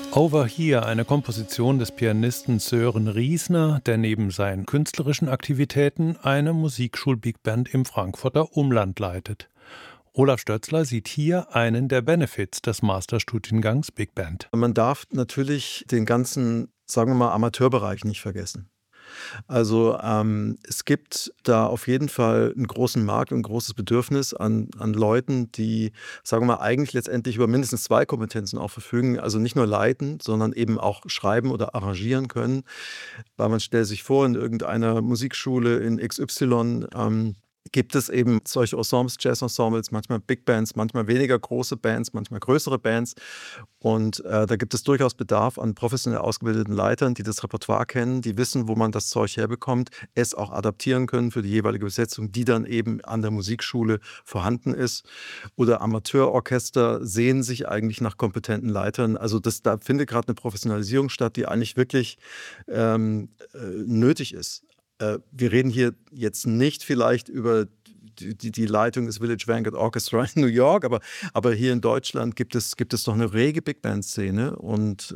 Over Here, eine Komposition des Pianisten Sören Riesner, der neben seinen künstlerischen Aktivitäten eine Musikschul-Big-Band im Frankfurter Umland leitet. Olaf Stötzler sieht hier einen der Benefits des Masterstudiengangs Big Band. Man darf natürlich den ganzen, sagen wir mal, Amateurbereich nicht vergessen. Also es gibt da auf jeden Fall einen großen Markt und ein großes Bedürfnis an Leuten, die, sagen wir mal, eigentlich letztendlich über mindestens 2 Kompetenzen auch verfügen. Also nicht nur leiten, sondern eben auch schreiben oder arrangieren können. Weil man stellt sich vor, in irgendeiner Musikschule in XY gibt es eben solche Ensembles, Jazz-Ensembles, manchmal Big Bands, manchmal weniger große Bands, manchmal größere Bands. Und da gibt es durchaus Bedarf an professionell ausgebildeten Leitern, die das Repertoire kennen, die wissen, wo man das Zeug herbekommt, es auch adaptieren können für die jeweilige Besetzung, die dann eben an der Musikschule vorhanden ist. Oder Amateurorchester sehen sich eigentlich nach kompetenten Leitern. Also da findet gerade eine Professionalisierung statt, die eigentlich wirklich nötig ist. Wir reden hier jetzt nicht vielleicht über die Leitung des Village Vanguard Orchestra in New York, aber hier in Deutschland gibt es doch eine rege Big Band-Szene und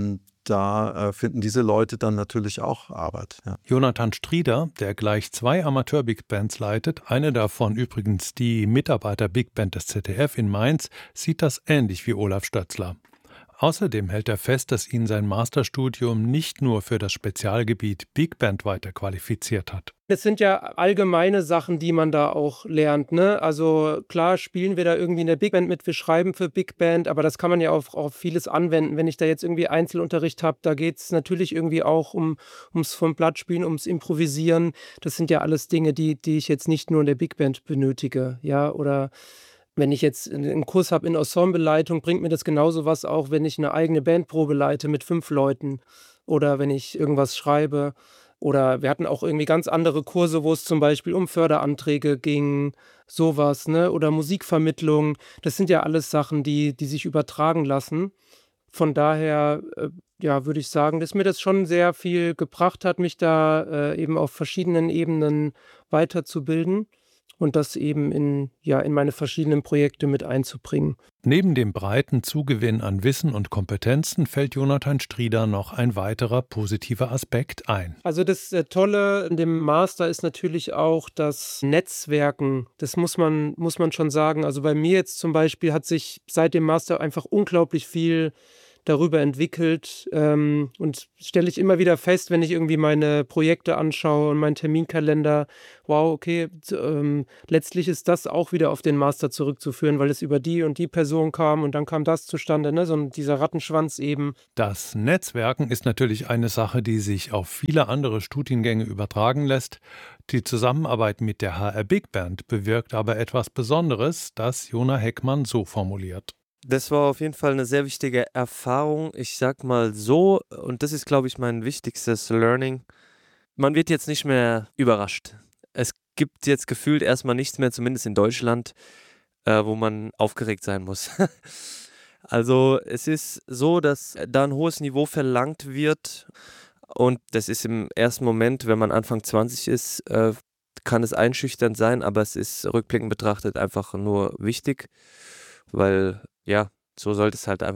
da finden diese Leute dann natürlich auch Arbeit. Ja. Jonathan Strieder, der gleich 2 Amateur-Big Bands leitet, eine davon übrigens die Mitarbeiter-Big Band des ZDF in Mainz, sieht das ähnlich wie Olaf Stötzler. Außerdem hält er fest, dass ihn sein Masterstudium nicht nur für das Spezialgebiet Big Band weiter qualifiziert hat. Es sind ja allgemeine Sachen, die man da auch lernt, ne? Also klar spielen wir da irgendwie in der Big Band mit, wir schreiben für Big Band, aber das kann man ja auf vieles anwenden. Wenn ich da jetzt irgendwie Einzelunterricht habe, da geht es natürlich irgendwie auch ums vom Blatt spielen, ums Improvisieren. Das sind ja alles Dinge, die ich jetzt nicht nur in der Big Band benötige, ja, oder wenn ich jetzt einen Kurs habe in Ensembleleitung, bringt mir das genauso was auch, wenn ich eine eigene Bandprobe leite mit 5 Leuten oder wenn ich irgendwas schreibe. Oder wir hatten auch irgendwie ganz andere Kurse, wo es zum Beispiel um Förderanträge ging, sowas, ne? Oder Musikvermittlung. Das sind ja alles Sachen, die sich übertragen lassen. Von daher, ja, würde ich sagen, dass mir das schon sehr viel gebracht hat, mich da eben auf verschiedenen Ebenen weiterzubilden. Und das eben in meine verschiedenen Projekte mit einzubringen. Neben dem breiten Zugewinn an Wissen und Kompetenzen fällt Jonathan Strieder noch ein weiterer positiver Aspekt ein. Also das Tolle an dem Master ist natürlich auch das Netzwerken. Das muss man schon sagen. Also bei mir jetzt zum Beispiel hat sich seit dem Master einfach unglaublich viel darüber entwickelt und stelle ich immer wieder fest, wenn ich irgendwie meine Projekte anschaue und meinen Terminkalender, wow, okay, letztlich ist das auch wieder auf den Master zurückzuführen, weil es über die und die Person kam und dann kam das zustande, ne? So dieser Rattenschwanz eben. Das Netzwerken ist natürlich eine Sache, die sich auf viele andere Studiengänge übertragen lässt. Die Zusammenarbeit mit der HR Big Band bewirkt aber etwas Besonderes, das Jona Heckmann so formuliert. Das war auf jeden Fall eine sehr wichtige Erfahrung. Ich sag mal so, und das ist, glaube ich, mein wichtigstes Learning. Man wird jetzt nicht mehr überrascht. Es gibt jetzt gefühlt erstmal nichts mehr, zumindest in Deutschland, wo man aufgeregt sein muss. Also es ist so, dass da ein hohes Niveau verlangt wird und das ist im ersten Moment, wenn man Anfang 20 ist, kann es einschüchternd sein, aber es ist rückblickend betrachtet einfach nur wichtig, weil ja, so sollte es halt einfach